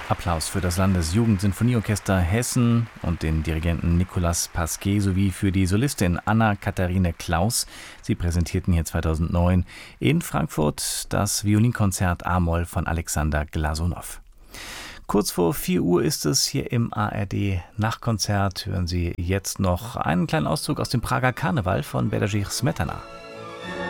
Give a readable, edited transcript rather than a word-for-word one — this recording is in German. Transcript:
Applaus für das Landesjugendsinfonieorchester Hessen und den Dirigenten Nicolas Pasquet sowie für die Solistin Anna-Katharine Klaus. Sie präsentierten hier 2009 in Frankfurt das Violinkonzert A-Moll von Alexander Glasunow. Kurz vor 4 Uhr ist es hier im ARD Nachtkonzert. Hören Sie jetzt noch einen kleinen Auszug aus dem Prager Karneval von Bedřich Smetana.